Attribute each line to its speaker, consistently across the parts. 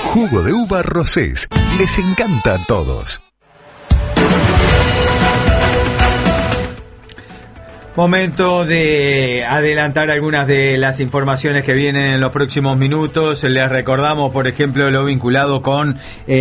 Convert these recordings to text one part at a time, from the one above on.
Speaker 1: Jugo de uva Rosés. Les encanta a todos.
Speaker 2: Momento de adelantar algunas de las informaciones que vienen en los próximos minutos. Les recordamos, por ejemplo, lo vinculado con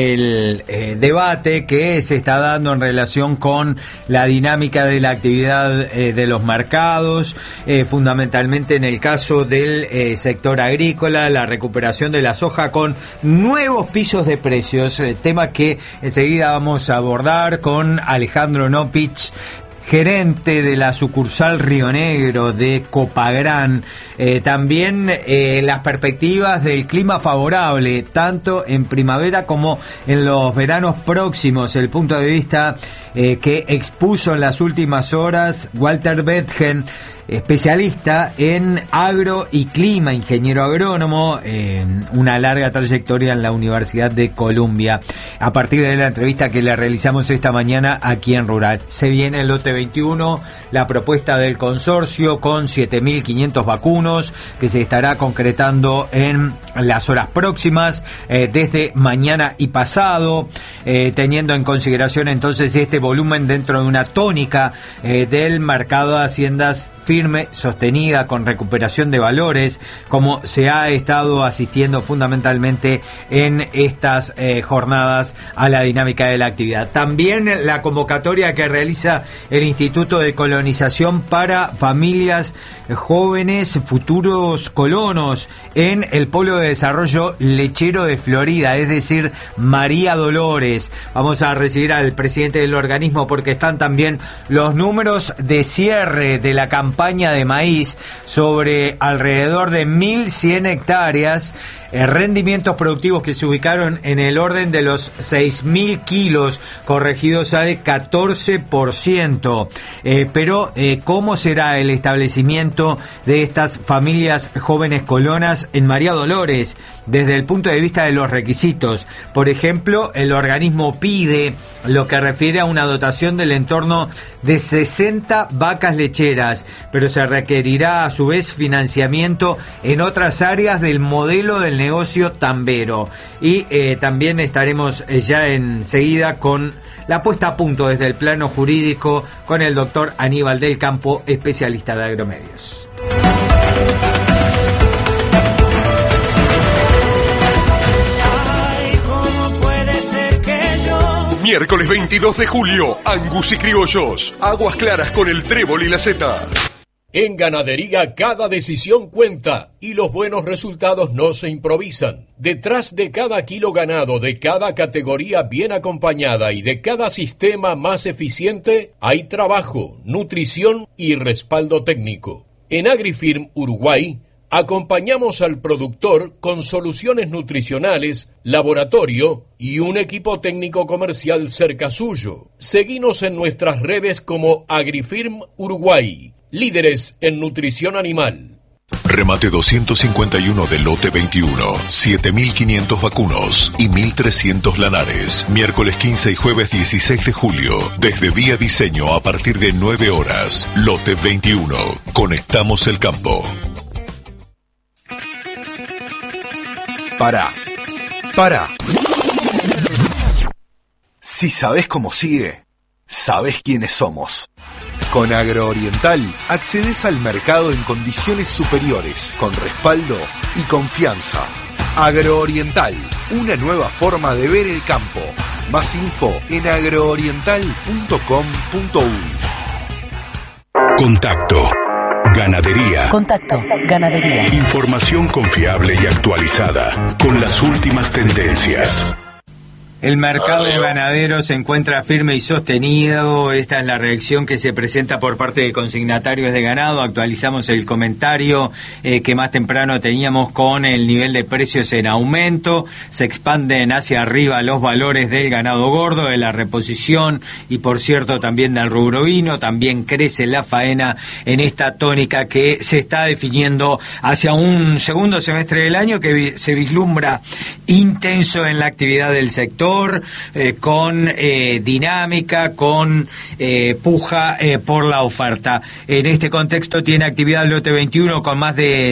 Speaker 2: el debate que se está dando en relación con la dinámica de la actividad de los mercados, fundamentalmente en el caso del sector agrícola, la recuperación de la soja con nuevos pisos de precios, tema que enseguida vamos a abordar con Alejandro Nopich, gerente de la sucursal Río Negro de Copagran. También las perspectivas del clima favorable, tanto en primavera como en los veranos próximos. El punto de vista que expuso en las últimas horas Walter Betgen, especialista en agro y clima, ingeniero agrónomo, una larga trayectoria en la Universidad de Columbia. A partir de la entrevista que le realizamos esta mañana aquí en Rural, se viene el lote 21, la propuesta del consorcio con 7.500 vacunos que se estará concretando en las horas próximas, desde mañana y pasado, teniendo en consideración entonces este volumen dentro de una tónica del mercado de haciendas firme, sostenida, con recuperación de valores, como se ha estado asistiendo fundamentalmente en estas jornadas a la dinámica de la actividad. También la convocatoria que realiza el Instituto de Colonización para familias jóvenes, futuros colonos, en el Polo de Desarrollo Lechero de Florida, es decir, María Dolores. Vamos a recibir al presidente del organismo porque están también los números de cierre de la campaña de maíz sobre alrededor de 1.100 hectáreas, rendimientos productivos que se ubicaron en el orden de los 6.000 kilos, corregidos al 14%. Pero ¿cómo será el establecimiento de estas familias jóvenes colonas en María Dolores desde el punto de vista de los requisitos? Por ejemplo, el organismo pide lo que refiere a una dotación del entorno de 60 vacas lecheras, pero se requerirá a su vez financiamiento en otras áreas del modelo del negocio tambero. Y también estaremos ya enseguida con la puesta a punto desde el plano jurídico con el doctor Aníbal del Campo, especialista de agromedios.
Speaker 3: Miércoles 22 de julio, Angus y Criollos, Aguas Claras con el trébol y la seta.
Speaker 4: En ganadería cada decisión cuenta y los buenos resultados no se improvisan. Detrás de cada kilo ganado, de cada categoría bien acompañada y de cada sistema más eficiente, hay trabajo, nutrición y respaldo técnico. En AgriFirm Uruguay, acompañamos al productor con soluciones nutricionales, laboratorio y un equipo técnico comercial cerca suyo. Seguinos en nuestras redes como AgriFirm Uruguay, líderes en nutrición animal.
Speaker 1: Remate 251 del lote 21, 7.500 vacunos y 1.300 lanares. Miércoles 15 y jueves 16 de julio, desde Vía Diseño a partir de 9 horas. Lote 21, conectamos el campo.
Speaker 5: Pará. Si sabés cómo sigue, sabés quiénes somos. Con Agrooriental accedes al mercado en condiciones superiores, con respaldo y confianza. Agrooriental, una nueva forma de ver el campo. Más info en agrooriental.com.uy.
Speaker 1: Contacto Ganadería. Información confiable y actualizada con las últimas tendencias.
Speaker 2: El mercado ganadero se encuentra firme y sostenido. Esta es la reacción que se presenta por parte de consignatarios de ganado. Actualizamos el comentario que más temprano teníamos con el nivel de precios en aumento. Se expanden hacia arriba los valores del ganado gordo, de la reposición y, por cierto, también del rubro vino. También crece la faena en esta tónica que se está definiendo hacia un segundo semestre del año que se vislumbra intenso en la actividad del sector. sector, con dinámica, con puja por la oferta. En este contexto tiene actividad el lote 21 con más de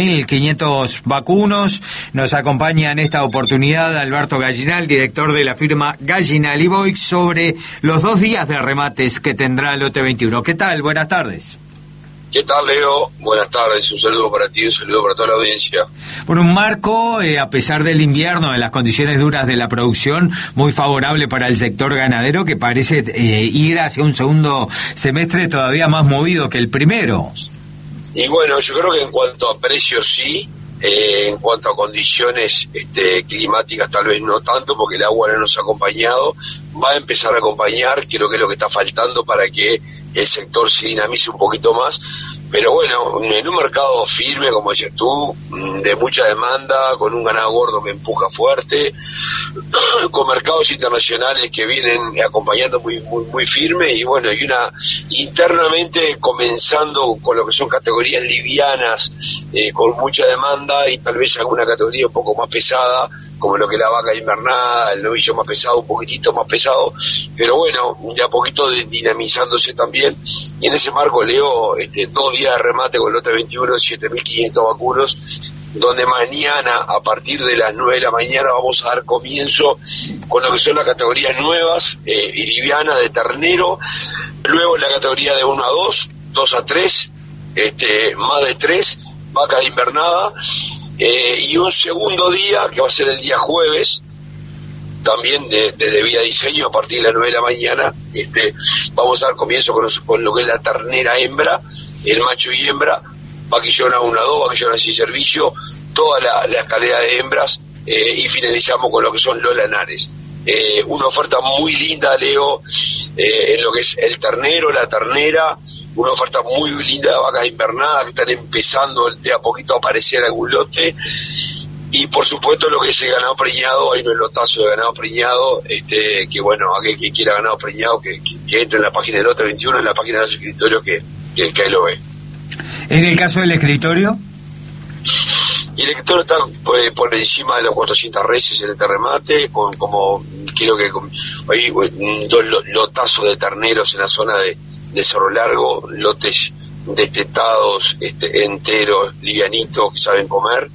Speaker 2: 7.500 vacunos. Nos acompaña en esta oportunidad Alberto Gallinal, director de la firma Gallinal y Boix, sobre los 2 días de remates que tendrá el lote 21. ¿Qué tal? Buenas tardes.
Speaker 6: ¿Qué tal, Leo? Buenas tardes, un saludo para ti, un saludo para toda la audiencia.
Speaker 2: Por un marco, a pesar del invierno, de las condiciones duras de la producción, muy favorable para el sector ganadero, que parece ir hacia un segundo semestre todavía más movido que el primero.
Speaker 6: Y bueno, yo creo que en cuanto a precios sí, en cuanto a condiciones climáticas tal vez no tanto, porque el agua no nos ha acompañado, va a empezar a acompañar, creo que es lo que está faltando para que el sector se dinamice un poquito más, pero bueno, en un mercado firme, como decías tú, de mucha demanda, con un ganado gordo que empuja fuerte, con mercados internacionales que vienen acompañando muy firme, y bueno, y internamente comenzando con lo que son categorías livianas, con mucha demanda, y tal vez alguna categoría un poco más pesada, como lo que es la vaca invernada, el novillo más pesado, un poquitito más pesado, pero bueno, de a poquito dinamizándose también. Y en ese marco, Leo, 2 días de remate con el lote 21, 7.500 vacunos, donde mañana, a partir de las 9 de la mañana, vamos a dar comienzo con lo que son las categorías nuevas y livianas de ternero, luego la categoría de 1 a 2, 2 a 3, más de 3, vaca de invernada, y un segundo día, que va a ser el día jueves, también desde Vía Diseño, a partir de las 9 de la mañana, vamos a dar comienzo con lo que es la ternera hembra, el macho y hembra, vaquillona 1 a 2, vaquillona sin servicio, toda la escalera de hembras, y finalizamos con lo que son los lanares. Una oferta muy linda, Leo, en lo que es el ternero, la ternera, una oferta muy linda de vacas invernadas que están empezando de a poquito a aparecer algún lote, y por supuesto lo que es el ganado preñado. Hay un lotazo de ganado preñado, que bueno, aquel que quiera ganado preñado que entre en la página del lote 21, en la página de los escritorios, que ahí lo ve.
Speaker 2: ¿En el caso del escritorio?
Speaker 6: Y el escritorio está por encima de los 400 reses en este remate, como creo que hay 2 lotazos de terneros en la zona de Cerro Largo, lotes destetados, enteros, livianitos, que saben comer.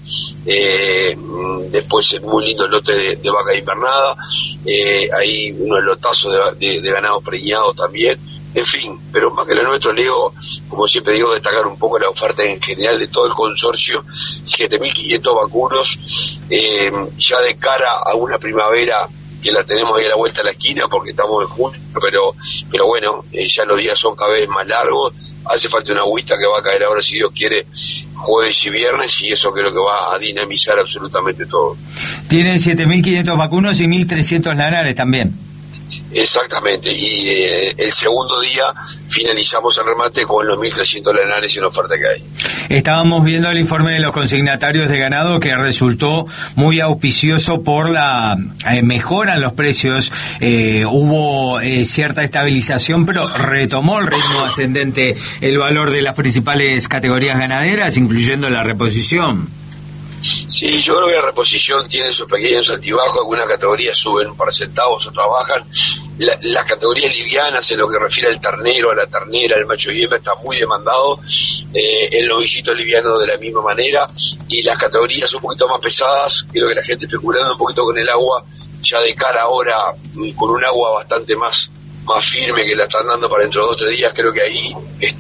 Speaker 6: Después el muy lindo lote de vaca invernada, hay unos lotazos de ganado preñado también. En fin, pero más que lo nuestro, Leo, como siempre digo, destacar un poco la oferta en general de todo el consorcio, 7.500 vacunos, ya de cara a una primavera que la tenemos ahí a la vuelta de la esquina, porque estamos en junio, pero bueno, ya los días son cada vez más largos, hace falta una agüita que va a caer ahora, si Dios quiere, jueves y viernes, y eso creo que va a dinamizar absolutamente todo.
Speaker 2: Tienen 7.500 vacunos y 1.300 lanares también.
Speaker 6: Exactamente, y el segundo día finalizamos el remate con los 1.300 lanares en oferta que hay.
Speaker 2: Estábamos viendo el informe de los consignatarios de ganado, que resultó muy auspicioso por la mejora en los precios. Hubo cierta estabilización, pero retomó el ritmo ascendente el valor de las principales categorías ganaderas, incluyendo la reposición.
Speaker 6: Sí, yo creo que la reposición tiene sus pequeños altibajos, algunas categorías suben un par de centavos, otras bajan. Las categorías livianas, en lo que refiere al ternero, a la ternera, al macho y hembra, está muy demandado, el novillito liviano de la misma manera, y las categorías un poquito más pesadas, creo que la gente especulando un poquito con el agua, ya de cara ahora, con un agua bastante más firme que la están dando para dentro de 2 o 3 días, creo que ahí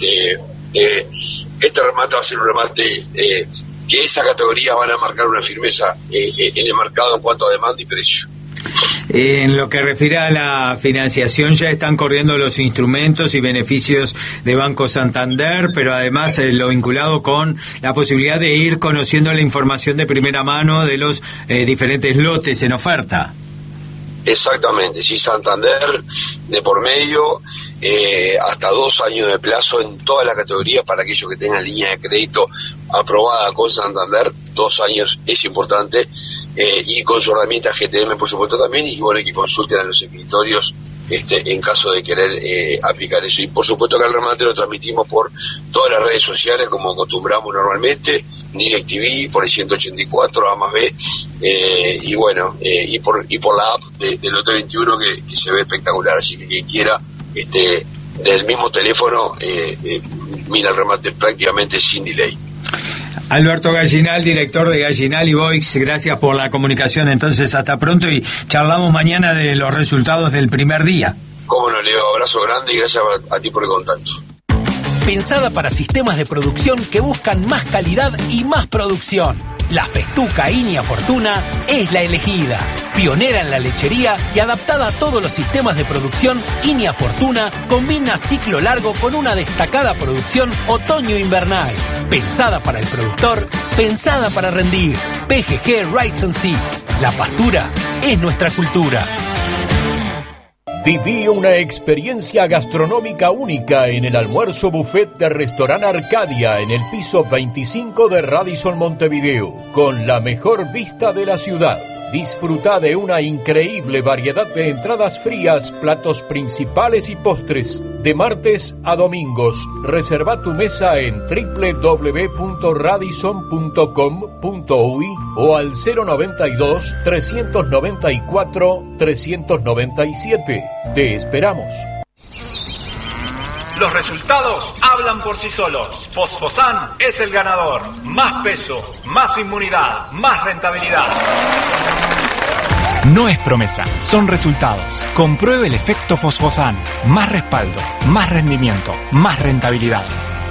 Speaker 6: este remate va a ser un remate que esa categoría van a marcar una firmeza en el mercado en cuanto a demanda y precio.
Speaker 2: En lo que refiere a la financiación, ya están corriendo los instrumentos y beneficios de Banco Santander, pero además lo vinculado con la posibilidad de ir conociendo la información de primera mano de los diferentes lotes en oferta.
Speaker 6: Exactamente, sí, Santander de por medio, hasta 2 años de plazo en todas las categorías para aquellos que tengan línea de crédito aprobada con Santander. 2 años es importante, y con su herramienta GTM por supuesto también, y bueno, que consulten a los escritorios en caso de querer aplicar eso. Y por supuesto que el remate lo transmitimos por todas las redes sociales como acostumbramos normalmente, DirecTV, por el 184, A más B, y bueno, y por la app del Lote 21 que se ve espectacular. Así que quien quiera, del mismo teléfono, mira el remate prácticamente sin delay.
Speaker 2: Alberto Gallinal, director de Gallinal y Boix, gracias por la comunicación. Entonces, hasta pronto y charlamos mañana de los resultados del primer día.
Speaker 6: Cómo no, Leo, abrazo grande y gracias a ti por el contacto.
Speaker 7: Pensada para sistemas de producción que buscan más calidad y más producción. La Festuca Inia Fortuna es la elegida. Pionera en la lechería y adaptada a todos los sistemas de producción, Inia Fortuna combina ciclo largo con una destacada producción otoño-invernal. Pensada para el productor, pensada para rendir. PGG Rights and Seeds. La pastura es nuestra cultura.
Speaker 4: Viví una experiencia gastronómica única en el almuerzo buffet de Restaurant Arcadia en el piso 25 de Radisson Montevideo, con la mejor vista de la ciudad. Disfruta de una increíble variedad de entradas frías, platos principales y postres. De martes a domingos, reserva tu mesa en www.radisson.com.uy o al 092-394-397. Te esperamos.
Speaker 8: Los resultados hablan por sí solos. Fosfosan es el ganador. Más peso, más inmunidad, más rentabilidad.
Speaker 9: No es promesa, son resultados. Compruebe el efecto Fosfosan. Más respaldo, más rendimiento, más rentabilidad.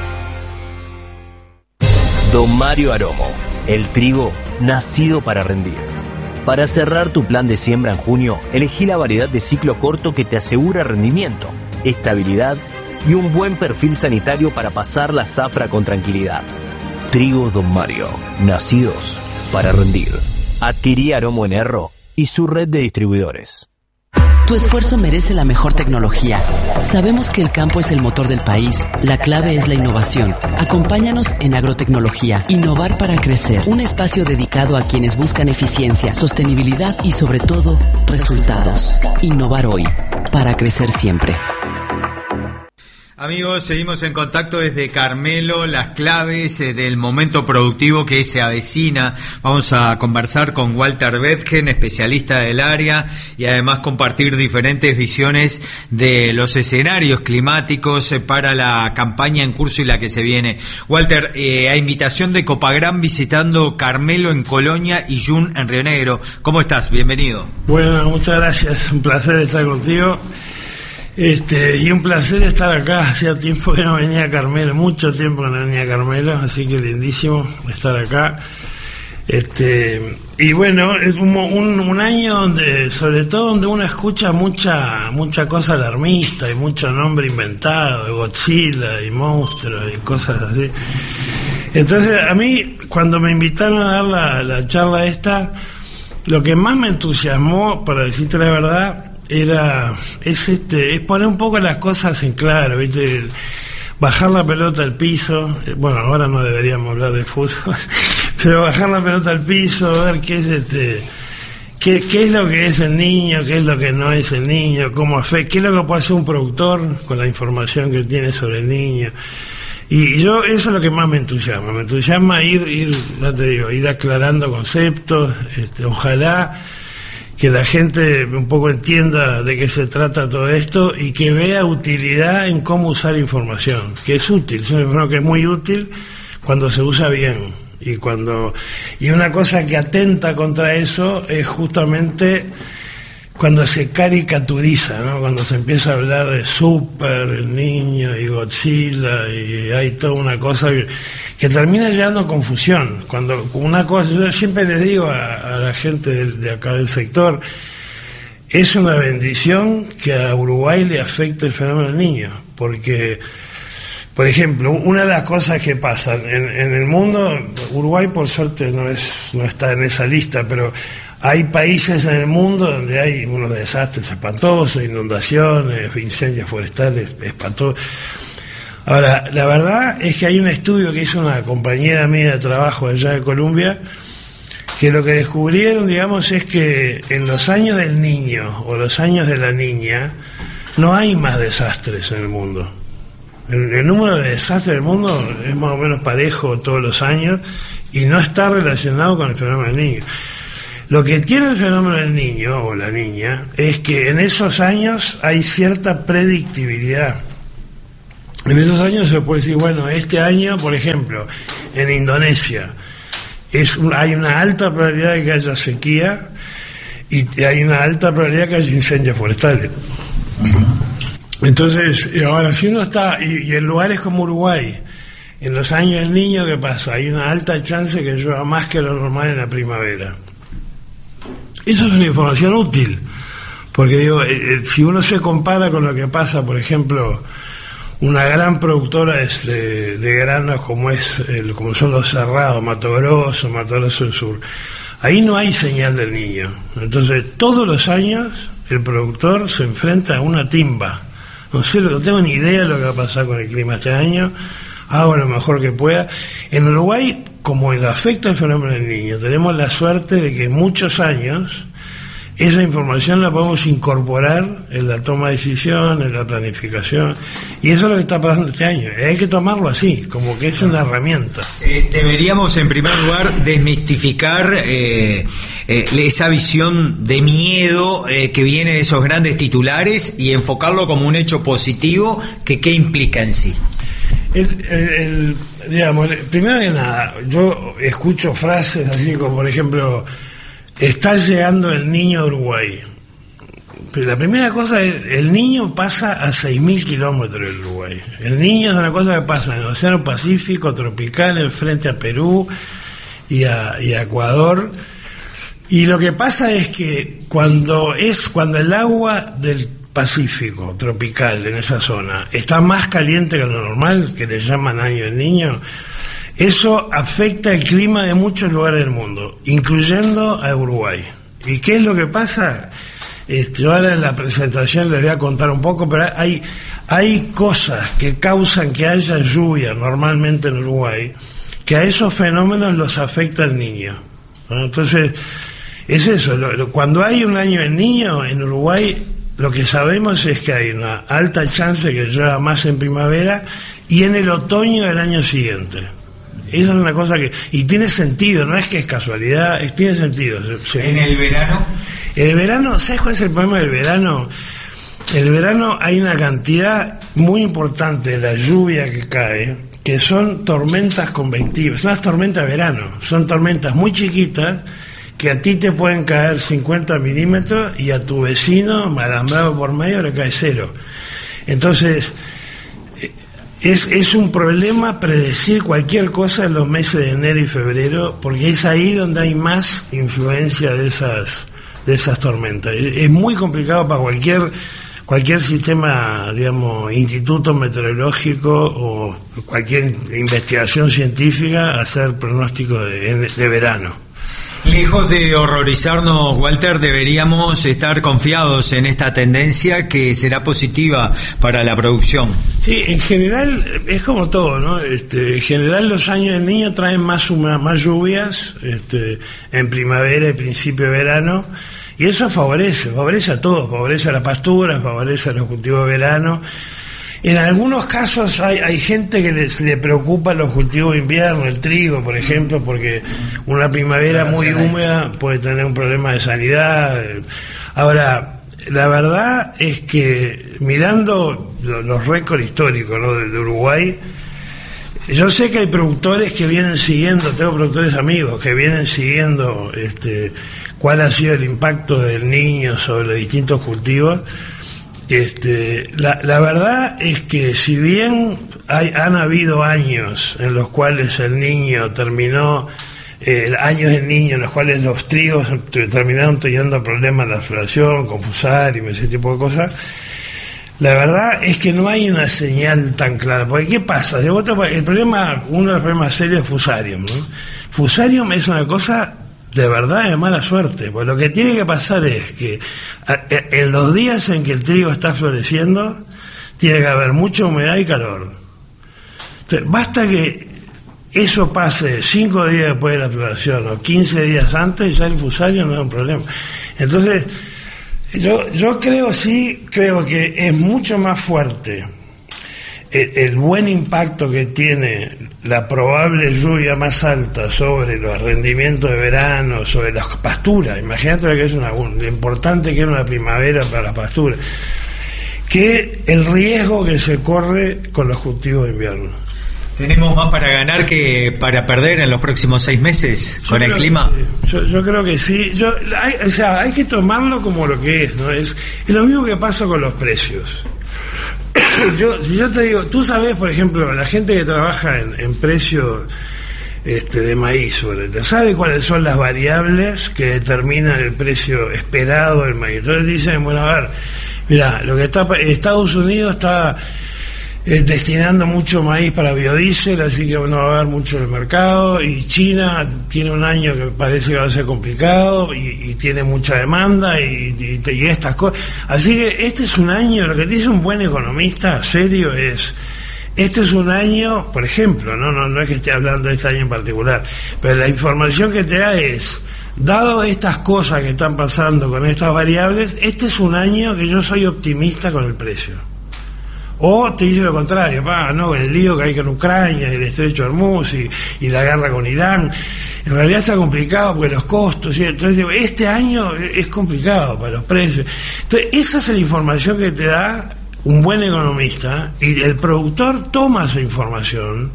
Speaker 10: Don Mario Aromo, el trigo nacido para rendir. Para cerrar tu plan de siembra en junio, elegí la variedad de ciclo corto que te asegura rendimiento, estabilidad y un buen perfil sanitario para pasar la zafra con tranquilidad. Trigo Don Mario, nacidos para rendir. Adquirí Aromo en Erro y su red de distribuidores.
Speaker 11: Tu esfuerzo merece la mejor tecnología. Sabemos que el campo es el motor del país. La clave es la innovación. Acompáñanos en Agrotecnología. Innovar para crecer. Un espacio dedicado a quienes buscan eficiencia, sostenibilidad y sobre todo, resultados. Innovar hoy para crecer siempre.
Speaker 2: Amigos, seguimos en contacto desde Carmelo, las claves del momento productivo que se avecina. Vamos a conversar con Walter Bethgen, especialista del área, y además compartir diferentes visiones de los escenarios climáticos para la campaña en curso y la que se viene. Walter, a invitación de Copagran visitando Carmelo en Colonia y Jun en Río Negro. ¿Cómo estás? Bienvenido.
Speaker 12: Bueno, muchas gracias. Un placer estar contigo. Y un placer estar acá. Hacía tiempo que no venía a Carmelo, mucho tiempo que no venía a Carmelo, así que lindísimo estar acá. Y bueno, es un año donde, sobre todo donde uno escucha mucha cosa alarmista y mucho nombre inventado, de Godzilla y monstruos y cosas así. Entonces, a mí, cuando me invitaron a dar la charla esta, lo que más me entusiasmó, para decirte la verdad, es poner un poco las cosas en claro, ¿viste? Bajar la pelota al piso. Bueno, ahora no deberíamos hablar de fútbol, pero bajar la pelota al piso, ver qué es qué es lo que es el niño, qué es lo que no es el niño, cómo afecta, qué es lo que puede hacer un productor con la información que tiene sobre el niño. Y yo, eso es lo que más me entusiasma ir, ya te digo, ir aclarando conceptos. Ojalá que la gente un poco entienda de qué se trata todo esto y que vea utilidad en cómo usar información, que es útil, es una información que es muy útil cuando se usa bien. Y una cosa que atenta contra eso es justamente cuando se caricaturiza, ¿no? Cuando se empieza a hablar de Super, el niño y Godzilla, y hay toda una cosa que termina llevando a confusión. Cuando una cosa, yo siempre les digo a la gente de acá del sector, es una bendición que a Uruguay le afecte el fenómeno del niño, porque, por ejemplo, una de las cosas que pasan en el mundo, Uruguay por suerte no está en esa lista, pero hay países en el mundo donde hay unos desastres espantosos, inundaciones, incendios forestales espantosos. Ahora, la verdad es que hay un estudio que hizo una compañera mía de trabajo allá de Colombia, que lo que descubrieron, digamos, es que en los años del niño o los años de la niña, no hay más desastres en el mundo. El número de desastres del mundo es más o menos parejo todos los años y no está relacionado con el fenómeno del niño. Lo que tiene el fenómeno del niño o la niña es que en esos años hay cierta predictibilidad. En esos años se puede decir, bueno, este año, por ejemplo, en Indonesia hay una alta probabilidad de que haya sequía y hay una alta probabilidad de que haya incendios forestales. Entonces, ahora si uno está, y en lugares como Uruguay, en los años del niño, ¿qué pasa? Hay una alta chance que llueva más que lo normal en la primavera. Eso es una información útil, porque digo, si uno se compara con lo que pasa, por ejemplo, una gran productora de granos como son los Cerrados, Mato Grosso del Sur, ahí no hay señal del niño. Entonces, todos los años el productor se enfrenta a una timba. No tengo ni idea de lo que va a pasar con el clima este año, hago lo mejor que pueda. En Uruguay, como le afecta el fenómeno del niño, tenemos la suerte de que muchos años esa información la podemos incorporar en la toma de decisión, en la planificación, y eso es lo que está pasando este año. Hay que tomarlo así, como que es una herramienta.
Speaker 2: Deberíamos, en primer lugar, desmistificar esa visión de miedo que viene de esos grandes titulares y enfocarlo como un hecho positivo ¿qué implica en sí?
Speaker 12: Digamos, primero que nada, yo escucho frases así como, por ejemplo, está llegando el niño a Uruguay. Pero la primera cosa es, el niño pasa a 6.000 kilómetros del Uruguay. El niño es una cosa que pasa en el Océano Pacífico tropical, enfrente a Perú y a Ecuador. Y lo que pasa es que cuando el agua del Pacífico tropical en esa zona está más caliente que lo normal, que le llaman año del niño, eso afecta el clima de muchos lugares del mundo, incluyendo a Uruguay. ¿Y qué es lo que pasa? Yo ahora en la presentación les voy a contar un poco, pero hay cosas que causan que haya lluvia normalmente en Uruguay, que a esos fenómenos los afecta el niño, ¿no? Entonces, es eso, cuando hay un año del niño en Uruguay, lo que sabemos es que hay una alta chance que llueva más en primavera y en el otoño del año siguiente. Esa es una cosa y tiene sentido, no es que es casualidad, tiene sentido.
Speaker 2: ¿En el verano?
Speaker 12: En el verano, ¿sabes cuál es el problema del verano? En el verano hay una cantidad muy importante de la lluvia que cae, que son tormentas convectivas, son las tormentas de verano, son tormentas muy chiquitas, que a ti te pueden caer 50 milímetros y a tu vecino, alambrado por medio, le cae 0. Entonces, es un problema predecir cualquier cosa en los meses de enero y febrero, porque es ahí donde hay más influencia de esas tormentas. Es muy complicado para cualquier sistema, digamos, instituto meteorológico o cualquier investigación científica hacer pronóstico de verano.
Speaker 2: Lejos de horrorizarnos, Walter, deberíamos estar confiados en esta tendencia que será positiva para la producción.
Speaker 12: Sí, en general es como todo, ¿no? En general los años del niño traen más lluvias, en primavera y principio de verano, y eso favorece a todos, favorece a la pastura, favorece a los cultivos de verano. En algunos casos hay gente que le preocupa los cultivos de invierno, el trigo, por ejemplo, porque una primavera muy húmeda puede tener un problema de sanidad. Ahora, la verdad es que mirando los récords históricos, ¿no?, de Uruguay, yo sé que hay productores que vienen siguiendo, tengo productores amigos que vienen siguiendo cuál ha sido el impacto del niño sobre los distintos cultivos. La verdad es que si bien han habido años en los cuales el niño terminó, años del niño en los cuales los trigos terminaron teniendo problemas de la floración, con fusarium, ese tipo de cosas, la verdad es que no hay una señal tan clara. Porque ¿qué pasa? Uno de los problemas serios es fusarium, ¿no? Fusarium es una cosa de verdad de mala suerte, pues lo que tiene que pasar es que en los días en que el trigo está floreciendo tiene que haber mucha humedad y calor. Entonces, basta que eso pase 5 días después de la floración o 15 días antes, ya el fusario no es un problema. Entonces, Yo creo que es mucho más fuerte el buen impacto que tiene la probable lluvia más alta sobre los rendimientos de verano, sobre las pasturas. Imagínate lo que es lo importante que es una primavera para las pasturas, que el riesgo que se corre con los cultivos de invierno.
Speaker 2: ¿Tenemos más para ganar que para perder en los próximos 6 meses con el clima?
Speaker 12: Yo creo que sí. Hay que tomarlo como lo que es, ¿no? Es lo mismo que pasa con los precios. Si yo te digo, tú sabes, por ejemplo, la gente que trabaja en precios de maíz, ¿sabe cuáles son las variables que determinan el precio esperado del maíz? Entonces dicen, bueno, a ver, mira, lo que Estados Unidos está destinando mucho maíz para biodiesel, así que no va a haber mucho en el mercado, y China tiene un año que parece que va a ser complicado y tiene mucha demanda y estas cosas, así que este es un año, lo que dice un buen economista serio es, este es un año, por ejemplo, no es que esté hablando de este año en particular, pero la información que te da es, dado estas cosas que están pasando con estas variables, este es un año que yo soy optimista con el precio. O te dice lo contrario, el lío que hay con Ucrania, el estrecho de Hormuz y la guerra con Irán, en realidad está complicado porque los costos, ¿sí? Entonces digo, este año es complicado para los precios. Entonces esa es la información que te da un buen economista, y el productor toma esa información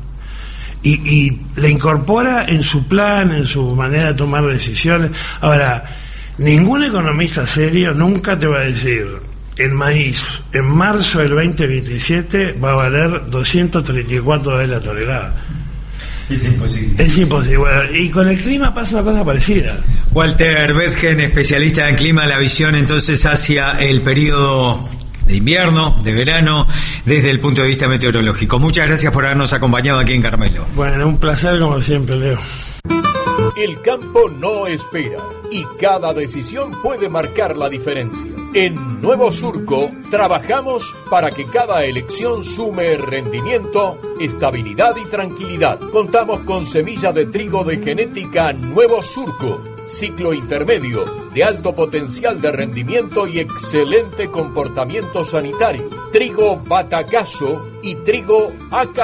Speaker 12: y la incorpora en su plan, en su manera de tomar decisiones. Ahora, ningún economista serio nunca te va a decir, el maíz en marzo del 2027 va a valer $234 la tonelada.
Speaker 2: Es imposible.
Speaker 12: Es imposible. Bueno, y con el clima pasa una cosa parecida.
Speaker 2: Walter Betgen, especialista en clima, la visión entonces hacia el periodo de invierno, de verano, desde el punto de vista meteorológico. Muchas gracias por habernos acompañado aquí en Carmelo.
Speaker 12: Bueno, un placer como siempre, Leo.
Speaker 4: El campo no espera y cada decisión puede marcar la diferencia. En Nuevo Surco trabajamos para que cada elección sume rendimiento, estabilidad y tranquilidad. Contamos con semilla de trigo de genética Nuevo Surco, ciclo intermedio, de alto potencial de rendimiento y excelente comportamiento sanitario. Trigo Batacazo y trigo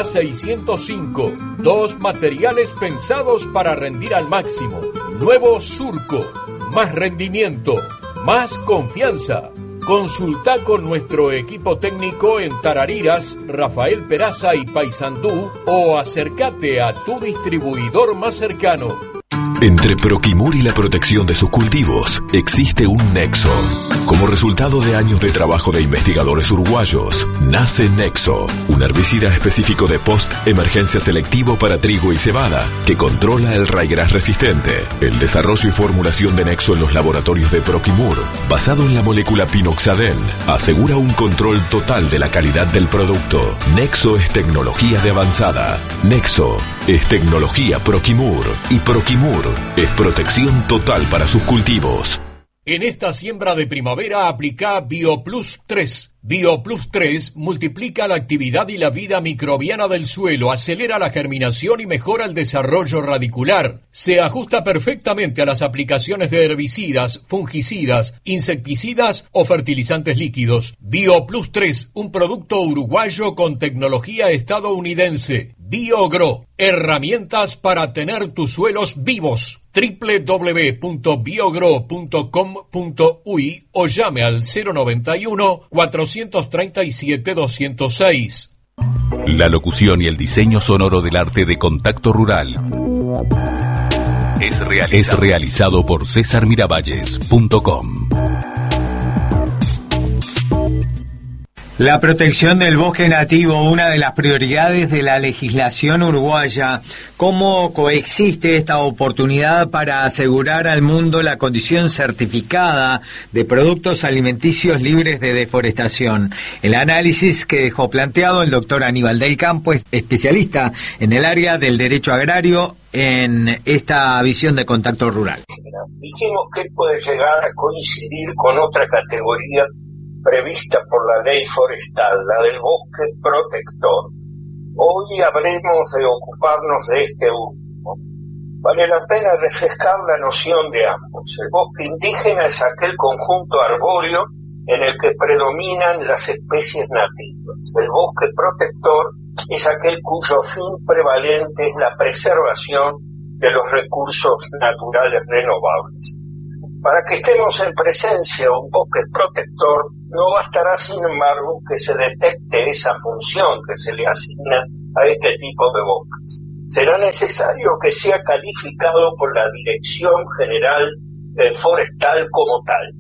Speaker 4: AK605, 2 materiales pensados para rendir al máximo. Nuevo Surco, más rendimiento, más confianza. Consulta con nuestro equipo técnico en Tarariras, Rafael Peraza y Paysandú, o acércate a tu distribuidor más cercano.
Speaker 1: Entre Proquimur y la protección de sus cultivos existe un nexo. Como resultado de años de trabajo de investigadores uruguayos, nace Nexo, un herbicida específico de post-emergencia selectivo para trigo y cebada, que controla el raigrás resistente. El desarrollo y formulación de Nexo en los laboratorios de Proquimur, basado en la molécula pinoxadén, asegura un control total de la calidad del producto. Nexo es tecnología de avanzada. Nexo es tecnología Proquimur, y Proquimur es protección total para sus cultivos.
Speaker 4: En esta siembra de primavera aplica BioPlus 3. BioPlus 3 multiplica la actividad y la vida microbiana del suelo, acelera la germinación y mejora el desarrollo radicular. Se ajusta perfectamente a las aplicaciones de herbicidas, fungicidas, insecticidas o fertilizantes líquidos. BioPlus 3, un producto uruguayo con tecnología estadounidense. BioGro, herramientas para tener tus suelos vivos. www.biogro.com.uy o llame al 091-437-206.
Speaker 1: La locución y el diseño sonoro del arte de Contacto Rural es realizado por CésarMiravalles.com.
Speaker 2: La protección del bosque nativo, una de las prioridades de la legislación uruguaya. ¿Cómo coexiste esta oportunidad para asegurar al mundo la condición certificada de productos alimenticios libres de deforestación? El análisis que dejó planteado el doctor Aníbal del Campo, especialista en el área del derecho agrario, en esta visión de Contacto Rural.
Speaker 6: Dijimos que puede llegar a coincidir con otra categoría prevista por la ley forestal, la del bosque protector. Hoy habremos de ocuparnos de este último.
Speaker 13: Vale la pena refrescar la noción de ambos. El bosque indígena es aquel conjunto arbóreo en el que predominan las especies nativas. El bosque protector es aquel cuyo fin prevalente es la preservación de los recursos naturales renovables. Para que estemos en presencia de un bosque protector, no bastará, sin embargo, que se detecte esa función que se le asigna a este tipo de bosques. Será necesario que sea calificado por la Dirección General Forestal como tal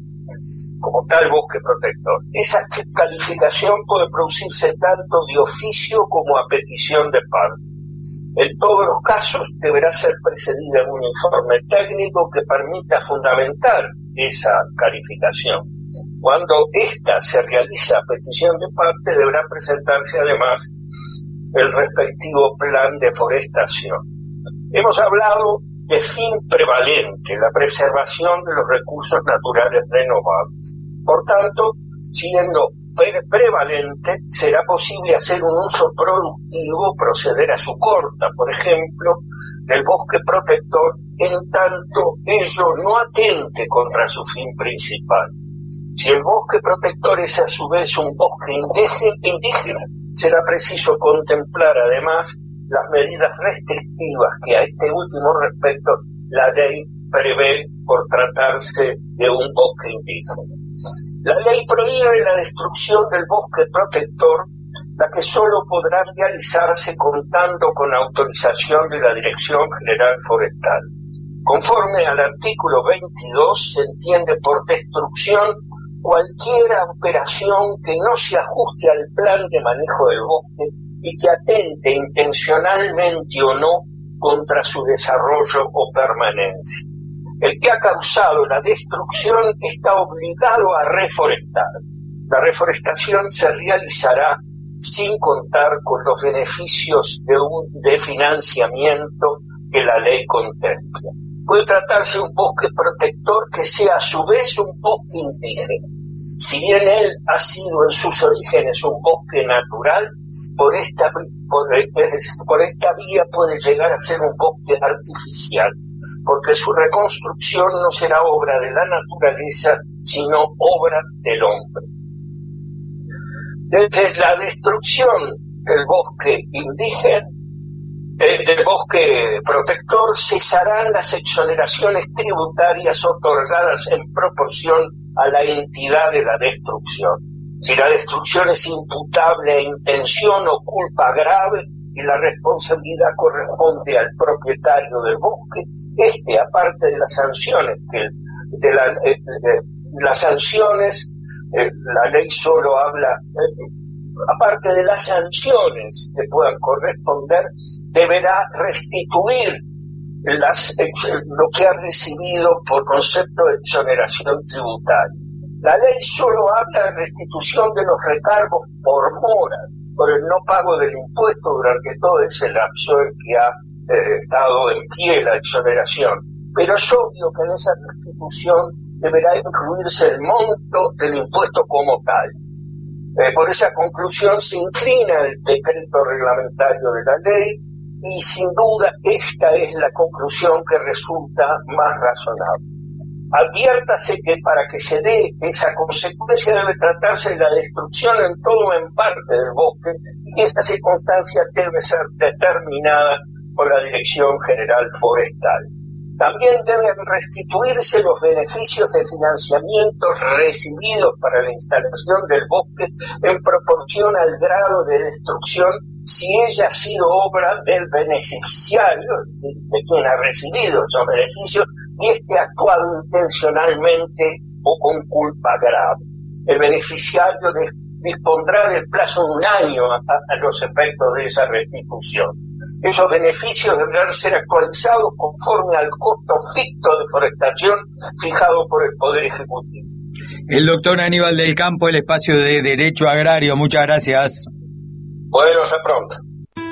Speaker 13: bosque protector. Esa calificación puede producirse tanto de oficio como a petición de parte. En todos los casos deberá ser precedida de un informe técnico que permita fundamentar esa calificación. Cuando ésta se realiza a petición de parte, deberá presentarse además el respectivo plan de forestación. Hemos hablado de fin prevalente, la preservación de los recursos naturales renovables. Por tanto, siendo prevalente, será posible hacer un uso productivo, proceder a su corta, por ejemplo, del bosque protector, en tanto ello no atente contra su fin principal. Si el bosque protector es a su vez un bosque indígena, será preciso contemplar además las medidas restrictivas que a este último respecto la ley prevé por tratarse de un bosque indígena. La ley prohíbe la destrucción del bosque protector, la que solo podrá realizarse contando con autorización de la Dirección General Forestal. Conforme al artículo 22, se entiende por destrucción cualquier operación que no se ajuste al plan de manejo del bosque y que atente intencionalmente o no contra su desarrollo o permanencia. El que ha causado la destrucción está obligado a reforestar. La reforestación se realizará sin contar con los beneficios de financiamiento que la ley contempla. Puede tratarse de un bosque protector que sea a su vez un bosque indígena. Si bien él ha sido en sus orígenes un bosque natural, por esta vía puede llegar a ser un bosque artificial, porque su reconstrucción no será obra de la naturaleza, sino obra del hombre. Desde la destrucción del bosque indígena, del bosque protector, cesarán las exoneraciones tributarias otorgadas en proporción a la entidad de la destrucción. Si la destrucción es imputable a intención o culpa grave y la responsabilidad corresponde al propietario del bosque, aparte de las sanciones, la ley solo habla, aparte de las sanciones que puedan corresponder, deberá restituir lo que ha recibido por concepto de exoneración tributaria. La ley solo habla de restitución de los recargos por mora, por el no pago del impuesto durante todo ese lapso en que ha estado en pie la exoneración. Pero es obvio que en esa restitución deberá incluirse el monto del impuesto como tal. Por esa conclusión se inclina el decreto reglamentario de la ley y sin duda esta es la conclusión que resulta más razonable. Adviértase que para que se dé esa consecuencia debe tratarse de la destrucción en todo o en parte del bosque y que esa circunstancia debe ser determinada por la Dirección General Forestal. También deben restituirse los beneficios de financiamiento recibidos para la instalación del bosque en proporción al grado de destrucción si ella ha sido obra del beneficiario, de quien ha recibido esos beneficios, y ha actuado intencionalmente o con culpa grave. El beneficiario dispondrá del plazo de un año a los efectos de esa restitución. Esos beneficios deberán ser actualizados conforme al costo ficto de forestación fijado por el Poder Ejecutivo.
Speaker 2: El doctor Aníbal del Campo, el espacio de Derecho Agrario. Muchas gracias.
Speaker 13: Bueno, hasta pronto.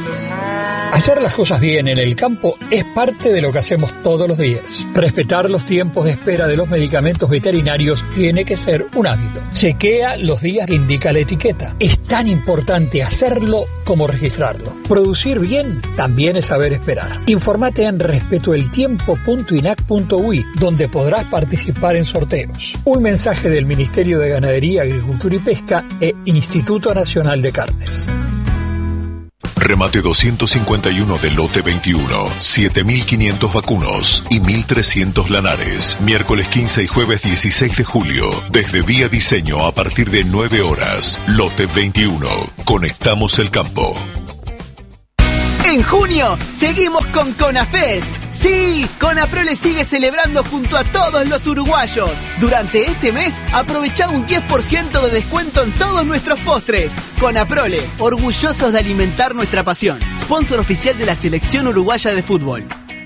Speaker 14: Hacer las cosas bien en el campo es parte de lo que hacemos todos los días. Respetar los tiempos de espera de los medicamentos veterinarios tiene que ser un hábito. Chequea los días que indica la etiqueta. Es tan importante hacerlo como registrarlo. Producir bien también es saber esperar. Infórmate en respetoeltiempo.inac.ui, donde podrás participar en sorteos. Un mensaje del Ministerio de Ganadería, Agricultura y Pesca e Instituto Nacional de Carnes.
Speaker 1: Remate 251 del lote 21, 7.500 vacunos y 1.300 lanares. Miércoles 15 y jueves 16 de julio. Desde Vía Diseño a partir de 9 horas. Lote 21. Conectamos el campo.
Speaker 15: En junio, seguimos con CONAFEST. Sí, CONAPROLE sigue celebrando junto a todos los uruguayos. Durante este mes, aprovecha un 10% de descuento en todos nuestros postres. CONAPROLE, orgullosos de alimentar nuestra pasión. Sponsor oficial de la Selección Uruguaya de Fútbol.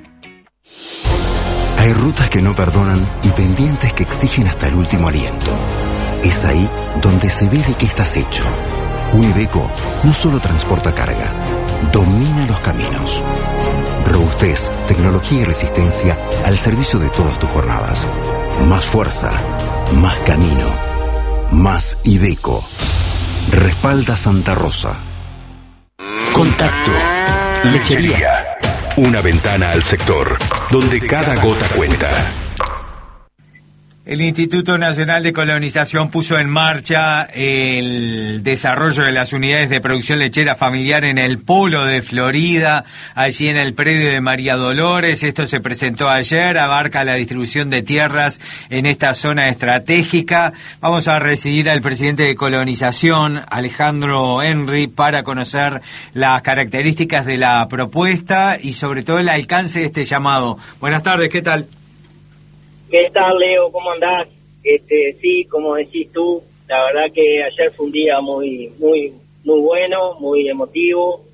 Speaker 16: Hay rutas que no perdonan y pendientes que exigen hasta el último aliento. Es ahí donde se ve de qué estás hecho. Un Iveco no solo transporta carga, domina los caminos. Robustez, tecnología y resistencia al servicio de todas tus jornadas. Más fuerza, más camino, más Iveco. Respalda Santa Rosa.
Speaker 5: Contacto. Lechería. Una ventana al sector, donde cada gota cuenta.
Speaker 2: El Instituto Nacional de Colonización puso en marcha el desarrollo de las unidades de producción lechera familiar en el polo de Florida, allí en el predio de María Dolores. Esto se presentó ayer, abarca la distribución de tierras en esta zona estratégica. Vamos a recibir al presidente de Colonización, Alejandro Henry, para conocer las características de la propuesta y sobre todo el alcance de este llamado. Buenas tardes, ¿qué tal?
Speaker 17: ¿Qué tal, Leo? ¿Cómo andás? Sí, como decís tú, la verdad que ayer fue un día muy bueno, muy emotivo.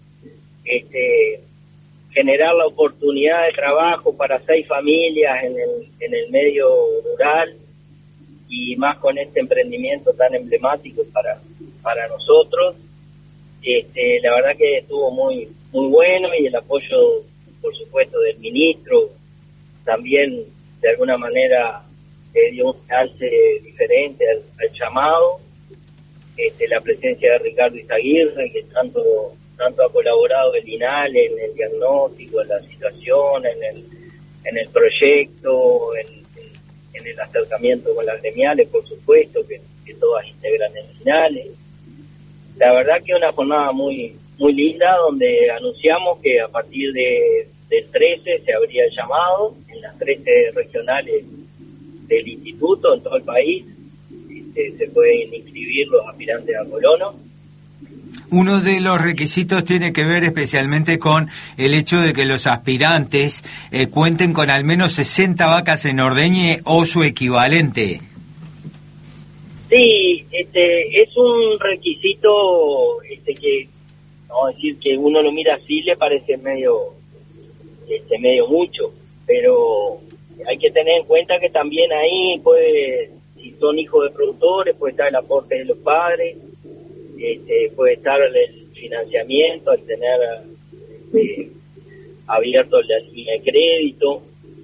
Speaker 17: Generar la oportunidad de trabajo para 6 familias en el medio rural y más con este emprendimiento tan emblemático para nosotros. La verdad que estuvo muy bueno y el apoyo, por supuesto, del ministro también de alguna manera dio un alce diferente al llamado. La presencia de Ricardo Izaguirre, que tanto ha colaborado el INAL en el diagnóstico, en la situación, en el proyecto, en el acercamiento con las gremiales, por supuesto, que todas integran el INAL. La verdad que una jornada muy linda, donde anunciamos que a partir del 13 se abría el llamado en las 13 regionales del instituto en todo el país. Se pueden inscribir los aspirantes a colono.
Speaker 2: Uno de los requisitos tiene que ver especialmente con el hecho de que los aspirantes cuenten con al menos 60 vacas en ordeñe o su equivalente.
Speaker 17: Sí, es un requisito que, vamos a decir, que uno lo mira así, le parece medio mucho, pero hay que tener en cuenta que también ahí si son hijos de productores, puede estar el aporte de los padres, puede estar el financiamiento al tener abierto la línea de crédito,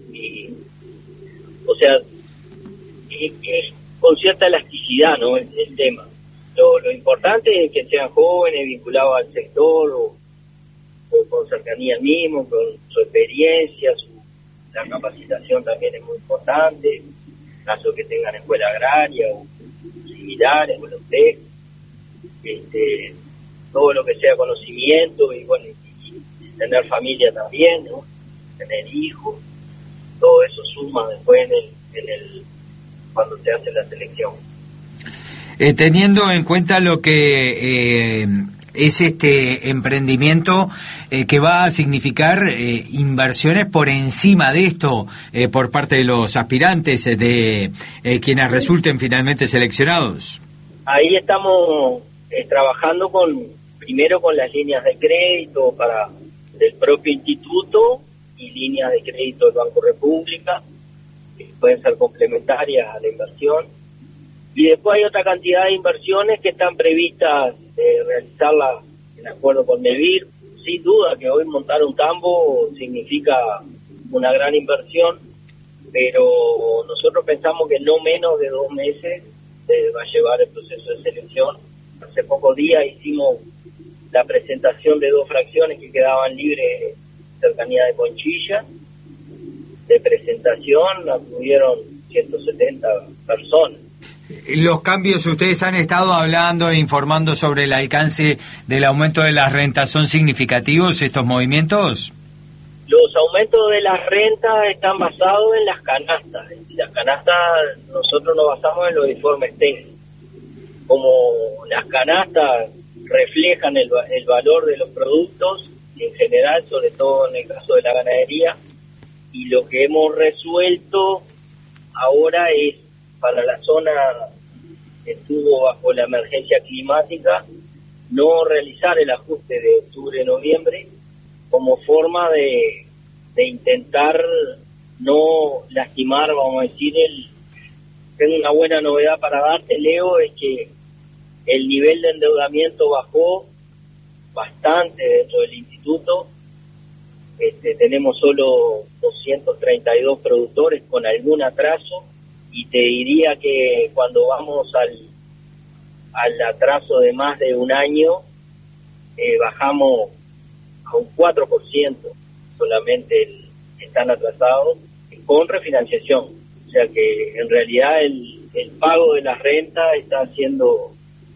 Speaker 17: o sea, es con cierta elasticidad, ¿no? El tema. Lo importante es que sean jóvenes, vinculados al sector, o con cercanía al mismo, con su experiencia, la capacitación también es muy importante, en caso que tengan escuela agraria o similares, bueno, usted, todo lo que sea conocimiento y bueno, y tener familia también, ¿no? Tener hijos, todo eso suma después cuando se hace la selección.
Speaker 2: Teniendo en cuenta lo que es este emprendimiento que va a significar inversiones por encima de esto por parte de los aspirantes, de quienes resulten finalmente seleccionados.
Speaker 17: Ahí estamos trabajando primero con las líneas de crédito del propio instituto y líneas de crédito del Banco República, que pueden ser complementarias a la inversión. Y después hay otra cantidad de inversiones que están previstas de realizarlas en acuerdo con MEVIR, sin duda que hoy montar un tambo significa una gran inversión, pero nosotros pensamos que no menos de 2 meses va a llevar el proceso de selección. Hace pocos días hicimos la presentación de 2 fracciones que quedaban libres cercanía de Conchilla. De presentación acudieron 170 personas.
Speaker 2: Los cambios, ustedes han estado hablando e informando sobre el alcance del aumento de las rentas, ¿son significativos estos movimientos?
Speaker 17: Los aumentos de las rentas están basados en las canastas. Las canastas nosotros nos basamos en los informes técnicos. Como las canastas reflejan el valor de los productos en general, sobre todo en el caso de la ganadería, y lo que hemos resuelto ahora es para la zona que estuvo bajo la emergencia climática no realizar el ajuste de octubre-noviembre como forma de intentar no lastimar, vamos a decir, tengo una buena novedad para darte, Leo, es que el nivel de endeudamiento bajó bastante dentro del instituto. Tenemos solo 232 productores con algún atraso, y te diría que cuando vamos al atraso de más de un año, bajamos a un 4% solamente están atrasados con refinanciación. O sea que en realidad el pago de las rentas está siendo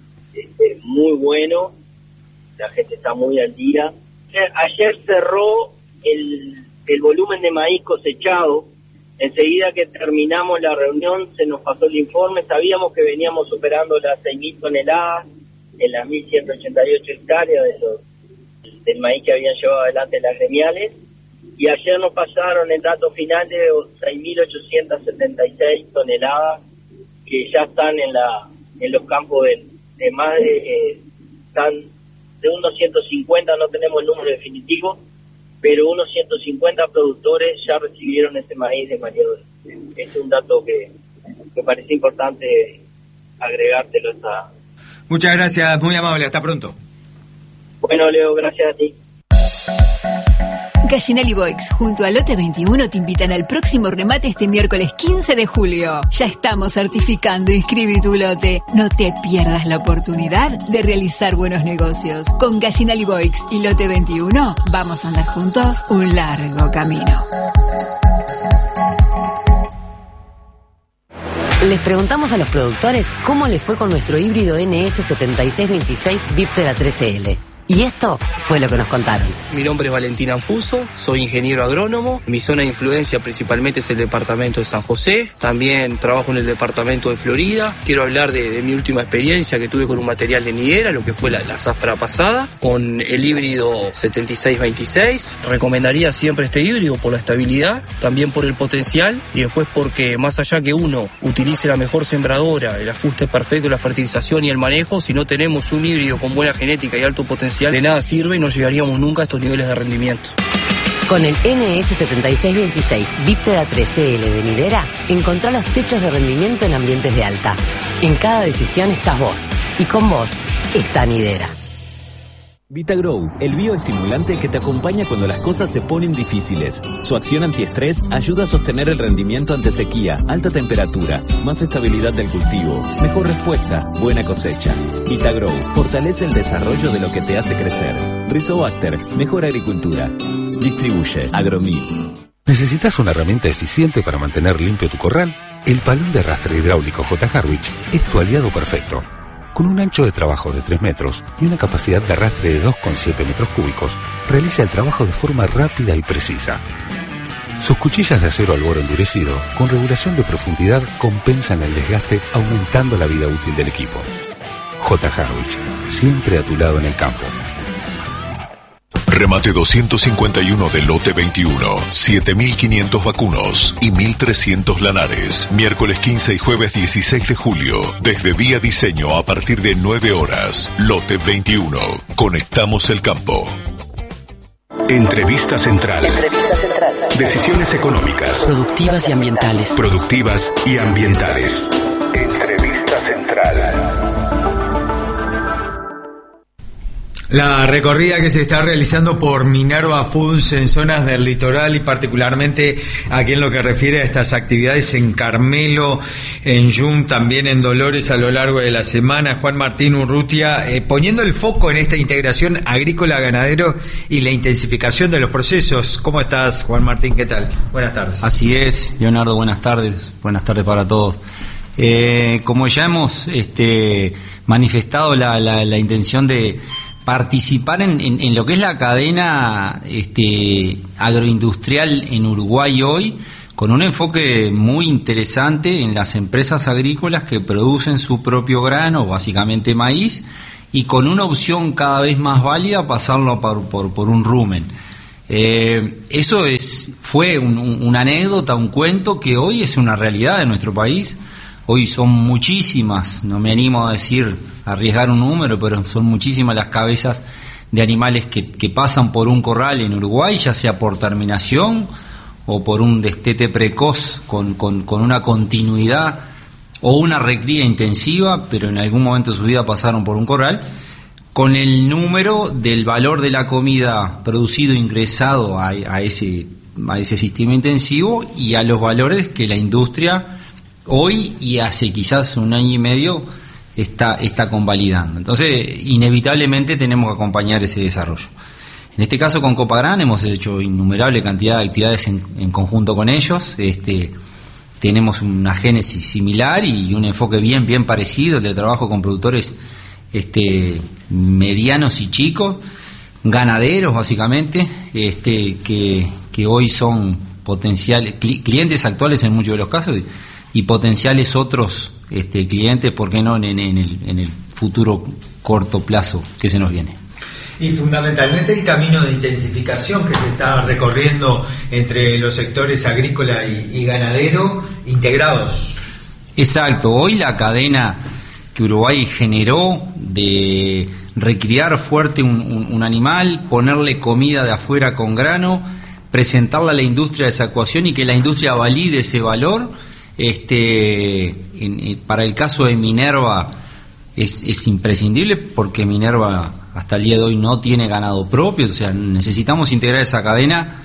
Speaker 17: muy bueno, la gente está muy al día. Ayer cerró el volumen de maíz cosechado. Enseguida que terminamos la reunión se nos pasó el informe, sabíamos que veníamos superando las 6.000 toneladas en las 1.188 hectáreas del maíz que habían llevado adelante las gremiales, y ayer nos pasaron el dato final de 6.876 toneladas que ya están en los campos de más de unos 150, no tenemos el número definitivo, pero unos 150 productores ya recibieron ese maíz de María Dolores. Es un dato que me parece importante agregártelo.
Speaker 2: Muchas gracias, muy amable, hasta pronto.
Speaker 17: Bueno, Leo, gracias a ti.
Speaker 18: Gallinal y Boix, junto a Lote 21, te invitan al próximo remate este miércoles 15 de julio. Ya estamos certificando, inscribí tu lote. No te pierdas la oportunidad de realizar buenos negocios. Con Gallinal y Boix y Lote 21, vamos a andar juntos un largo camino.
Speaker 19: Les preguntamos a los productores cómo les fue con nuestro híbrido NS7626 Viptera 13L. Y esto fue lo que nos contaron.
Speaker 20: Mi nombre es Valentín Anfuso, soy ingeniero agrónomo. Mi zona de influencia principalmente es el departamento de San José. También trabajo en el departamento de Florida. Quiero hablar de mi última experiencia que tuve con un material de nidera, lo que fue la zafra pasada, con el híbrido 7626. Recomendaría siempre este híbrido por la estabilidad, también por el potencial, y después porque más allá que uno utilice la mejor sembradora, el ajuste perfecto, la fertilización y el manejo, si no tenemos un híbrido con buena genética y alto potencial, de nada sirve y no llegaríamos nunca a estos niveles de rendimiento.
Speaker 19: Con el NS7626 Viptera 13L de nidera, encontrá los techos de rendimiento en ambientes de alta. En cada decisión estás vos, y con vos está nidera.
Speaker 10: VitaGrow, el bioestimulante que te acompaña cuando las cosas se ponen difíciles. Su acción antiestrés ayuda a sostener el rendimiento ante sequía, alta temperatura, más estabilidad del cultivo, mejor respuesta, buena cosecha. VitaGrow fortalece el desarrollo de lo que te hace crecer. Rizobacter, mejor agricultura. Distribuye Agromil.
Speaker 21: ¿Necesitas una herramienta eficiente para mantener limpio tu corral? El palón de arrastre hidráulico J. Harwich es tu aliado perfecto. Con un ancho de trabajo de 3 metros y una capacidad de arrastre de 2,7 metros cúbicos, realiza el trabajo de forma rápida y precisa. Sus cuchillas de acero al boro endurecido, con regulación de profundidad, compensan el desgaste, aumentando la vida útil del equipo. J. Harwich, siempre a tu lado en el campo.
Speaker 1: Remate 251 de lote 21, 7.500 vacunos y 1.300 lanares. Miércoles 15 y jueves 16 de julio. Desde Vía Diseño a partir de 9 horas. Lote 21. Conectamos el campo.
Speaker 3: Entrevista Central. Decisiones económicas.
Speaker 11: Productivas y ambientales.
Speaker 3: Productivas y ambientales. Entrevista Central.
Speaker 2: La recorrida que se está realizando por Minerva Foods en zonas del litoral y particularmente aquí en lo que refiere a estas actividades en Carmelo, en Yum, también en Dolores a lo largo de la semana. Juan Martín Urrutia, poniendo el foco en esta integración agrícola-ganadero y la intensificación de los procesos. ¿Cómo estás, Juan Martín? ¿Qué tal? Buenas tardes.
Speaker 7: Así es, Leonardo, buenas tardes para todos. Como ya hemos manifestado la intención de participar en lo que es la cadena agroindustrial en Uruguay hoy, con un enfoque muy interesante en las empresas agrícolas que producen su propio grano, básicamente maíz, y con una opción cada vez más válida pasarlo por un rumen. Eso fue una anécdota, un cuento que hoy es una realidad en nuestro país. Hoy son muchísimas, no me animo a arriesgar un número, pero son muchísimas las cabezas de animales que pasan por un corral en Uruguay, ya sea por terminación o por un destete precoz con una continuidad o una recría intensiva, pero en algún momento de su vida pasaron por un corral, con el número del valor de la comida producido ingresado a ese sistema intensivo y a los valores que la industria hoy y hace quizás un año y medio está convalidando. Entonces, inevitablemente tenemos que acompañar ese desarrollo. En este caso con Copagran hemos hecho innumerable cantidad de actividades en conjunto con ellos. Tenemos una génesis similar y un enfoque bien parecido, el de trabajo con productores medianos y chicos, ganaderos básicamente, que hoy son potenciales clientes actuales en muchos de los casos y potenciales otros clientes, ¿por qué no?, en el futuro corto plazo que se nos viene.
Speaker 2: Y fundamentalmente el camino de intensificación que se está recorriendo entre los sectores agrícola y ganadero integrados.
Speaker 7: Exacto, hoy la cadena que Uruguay generó de recriar fuerte un animal, ponerle comida de afuera con grano, presentarla a la industria de esa ecuación y que la industria valide ese valor. Para el caso de Minerva es imprescindible porque Minerva hasta el día de hoy no tiene ganado propio, o sea, necesitamos integrar esa cadena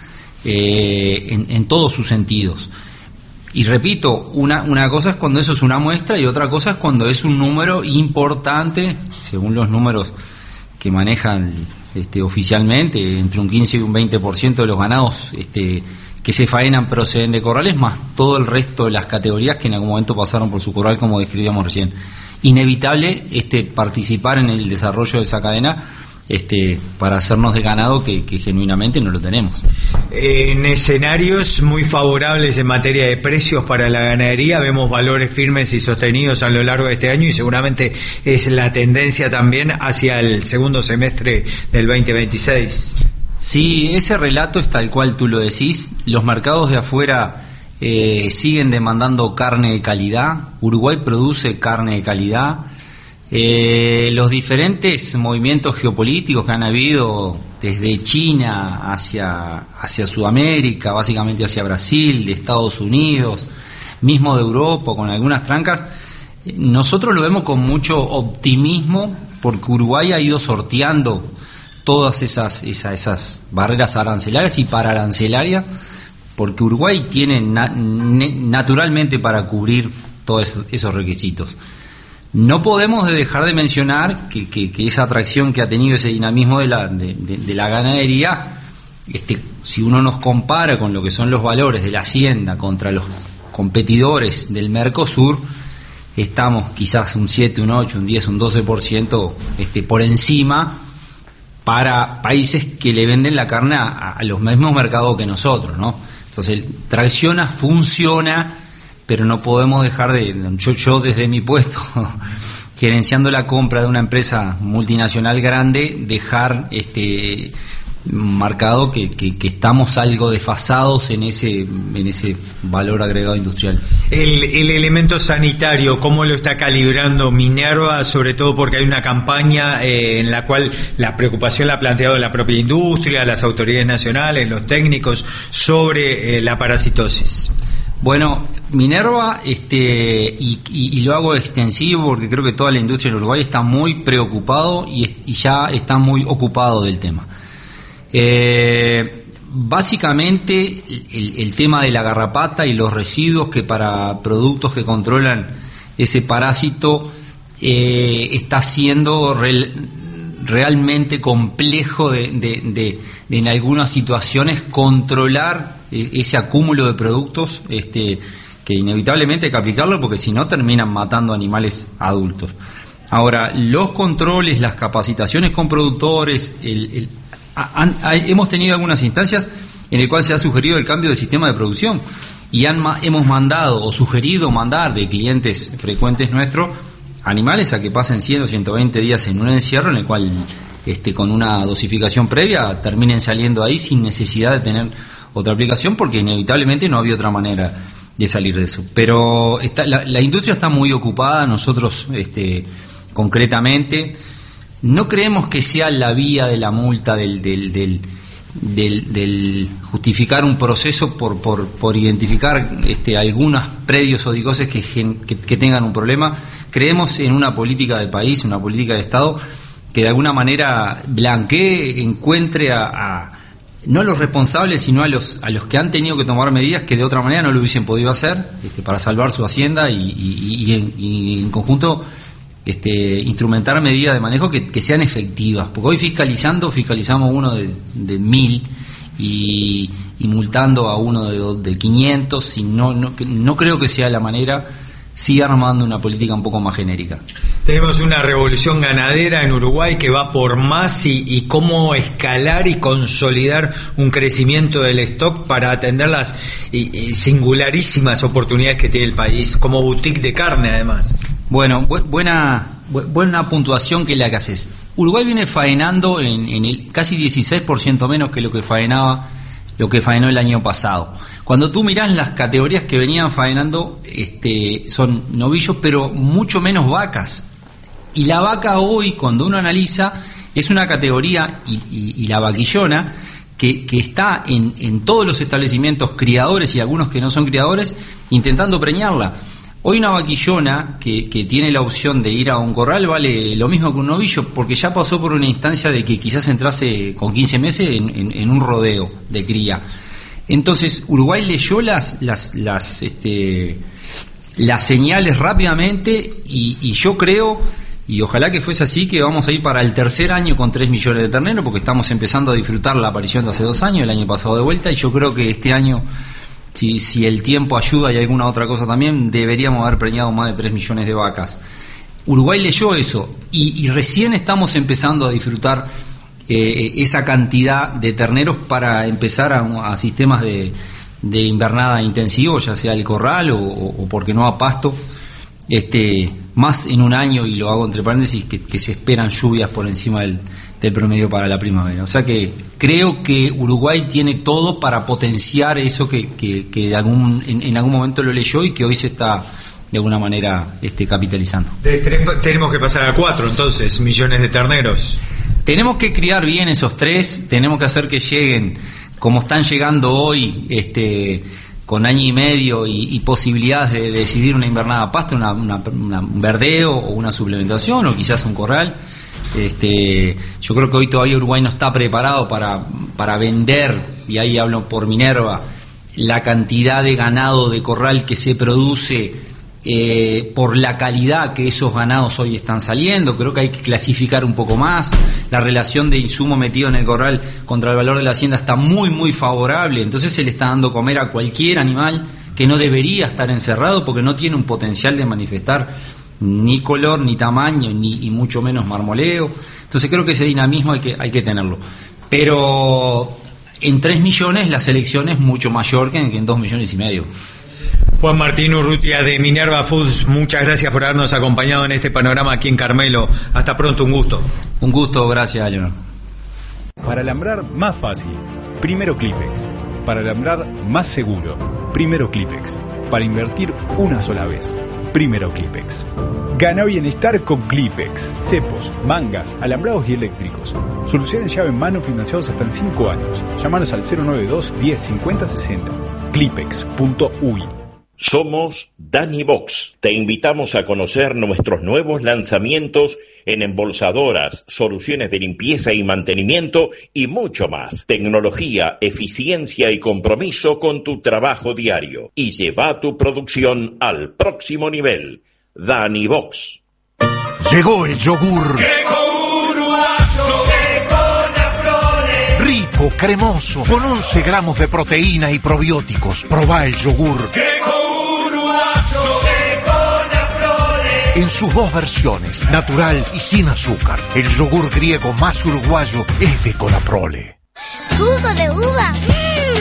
Speaker 7: en todos sus sentidos. Y repito, una cosa es cuando eso es una muestra y otra cosa es cuando es un número importante, según los números que manejan oficialmente, entre un 15 y un 20% de los ganados que se faenan proceden de corrales, más todo el resto de las categorías que en algún momento pasaron por su corral, como describíamos recién. Inevitable participar en el desarrollo de esa cadena para hacernos de ganado que genuinamente no lo tenemos.
Speaker 2: En escenarios muy favorables en materia de precios para la ganadería vemos valores firmes y sostenidos a lo largo de este año y seguramente es la tendencia también hacia el segundo semestre del 2026.
Speaker 7: Sí, ese relato es tal cual tú lo decís. Los mercados de afuera siguen demandando carne de calidad. Uruguay produce carne de calidad. Los diferentes movimientos geopolíticos que han habido desde China hacia Sudamérica, básicamente hacia Brasil, de Estados Unidos, mismo de Europa, con algunas trancas, nosotros lo vemos con mucho optimismo porque Uruguay ha ido sorteando todas esas barreras arancelarias y pararancelarias, porque Uruguay tiene naturalmente para cubrir todos esos requisitos. No podemos dejar de mencionar que esa atracción que ha tenido ese dinamismo de la ganadería, si uno nos compara con lo que son los valores de la hacienda contra los competidores del Mercosur, estamos quizás un 7, un 8, un 10, un 12% por encima para países que le venden la carne a los mismos mercados que nosotros, ¿no? Entonces, tracciona, funciona, pero no podemos dejar yo desde mi puesto, gerenciando la compra de una empresa multinacional grande, dejar marcado que estamos algo desfasados en ese valor agregado industrial.
Speaker 2: El elemento sanitario, ¿cómo lo está calibrando Minerva? Sobre todo porque hay una campaña en la cual la preocupación la ha planteado la propia industria, las autoridades nacionales, los técnicos, sobre la parasitosis.
Speaker 7: Bueno, Minerva, y lo hago extensivo porque creo que toda la industria en Uruguay está muy preocupado y ya está muy ocupado del tema. Básicamente el tema de la garrapata y los residuos que para productos que controlan ese parásito está siendo realmente complejo de en algunas situaciones controlar ese acúmulo de productos que inevitablemente hay que aplicarlo porque si no terminan matando animales adultos. Ahora, los controles, las capacitaciones con productores, hemos tenido algunas instancias en el cual se ha sugerido el cambio de sistema de producción y hemos mandado o sugerido mandar de clientes frecuentes nuestros animales a que pasen 100 o 120 días en un encierro en el cual con una dosificación previa terminen saliendo ahí sin necesidad de tener otra aplicación porque inevitablemente no había otra manera de salir de eso. Pero la industria está muy ocupada. Nosotros concretamente no creemos que sea la vía de la multa del justificar un proceso por identificar algunos predios o dicoses que tengan un problema. Creemos en una política de país, una política de Estado que de alguna manera blanquee, encuentre no a los responsables, sino a los que han tenido que tomar medidas que de otra manera no lo hubiesen podido hacer para salvar su hacienda y en conjunto instrumentar medidas de manejo que sean efectivas, porque hoy fiscalizamos uno de 1000 y multando a uno de 500 y no creo que sea la manera. Sigue armando una política un poco más genérica.
Speaker 2: Tenemos una revolución ganadera en Uruguay que va por más y cómo escalar y consolidar un crecimiento del stock para atender las singularísimas oportunidades que tiene el país como boutique de carne además.
Speaker 7: Bueno, buena puntuación que la que haces. Uruguay viene faenando en el casi 16% menos que lo que faenó el año pasado. Cuando tú mirás las categorías que venían faenando, son novillos, pero mucho menos vacas. Y la vaca hoy, cuando uno analiza, es una categoría, y la vaquillona, que está en todos los establecimientos criadores y algunos que no son criadores, intentando preñarla. Hoy una vaquillona que tiene la opción de ir a un corral vale lo mismo que un novillo, porque ya pasó por una instancia de que quizás entrase con 15 meses en un rodeo de cría. Entonces Uruguay leyó las señales rápidamente y yo creo, y ojalá que fuese así, que vamos a ir para el tercer año con 3 millones de terneros, porque estamos empezando a disfrutar la aparición de hace 2 años, el año pasado de vuelta, y yo creo que este año, si el tiempo ayuda y alguna otra cosa también, deberíamos haber preñado más de 3 millones de vacas. Uruguay leyó eso y recién estamos empezando a disfrutar esa cantidad de terneros para empezar a sistemas de invernada intensivo, ya sea el corral o porque no a pasto, más en un año, y lo hago entre paréntesis, que se esperan lluvias por encima del promedio para la primavera. O sea que creo que Uruguay tiene todo para potenciar eso que en algún momento lo leyó y que hoy se está de alguna manera capitalizando.
Speaker 2: Tenemos que pasar a 4 entonces millones de terneros.
Speaker 7: Tenemos que criar bien esos 3, tenemos que hacer que lleguen como están llegando hoy, con año y medio y posibilidades de decidir una invernada a pasto, un verdeo o una suplementación o quizás un corral. Yo creo que hoy todavía Uruguay no está preparado para vender, y ahí hablo por Minerva, la cantidad de ganado de corral que se produce por la calidad que esos ganados hoy están saliendo. Creo que hay que clasificar un poco más. La relación de insumo metido en el corral contra el valor de la hacienda está muy muy favorable, entonces se le está dando comer a cualquier animal que no debería estar encerrado porque no tiene un potencial de manifestar ni color, ni tamaño, y mucho menos marmoleo. Entonces creo que ese dinamismo hay que tenerlo, pero en 3 millones la selección es mucho mayor que en 2,5 millones.
Speaker 2: Juan Martín Urrutia de Minerva Foods, muchas gracias por habernos acompañado en este panorama aquí en Carmelo. Hasta pronto, un gusto.
Speaker 7: Un gusto, gracias, Leonor.
Speaker 9: Para alambrar más fácil, primero Clipex. Para alambrar más seguro, primero Clipex. Para invertir una sola vez, primero Clipex. Gana bienestar con Clipex. Cepos, mangas, alambrados y eléctricos. Soluciones llave en mano financiados hasta en 5 años. Llámanos al 092 10 50 60. Clipex.uy.
Speaker 8: Somos Danivox. Te invitamos a conocer nuestros nuevos lanzamientos en embolsadoras, soluciones de limpieza y mantenimiento y mucho más. Tecnología, eficiencia y compromiso con tu trabajo diario. Y lleva tu producción al próximo nivel. Danivox.
Speaker 22: Llegó el yogur. Rico, cremoso, con 11 gramos de proteína y probióticos. Probá el yogur. En sus dos versiones, natural y sin azúcar. El yogur griego más uruguayo es de Conaprole.
Speaker 23: ¿Jugo de uva?